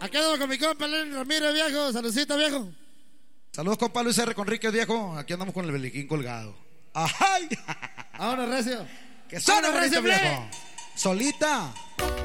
Aquí andamos con mi compa Lenny Ramírez, viejo. Saludcita, viejo. Saludos, compa Luis R. Conríquez, viejo. Aquí andamos con el beliquín colgado. ¡Ajay! Vámonos, recio. ¡Que suena Vámonos, bonito, recio, viejo! Solita.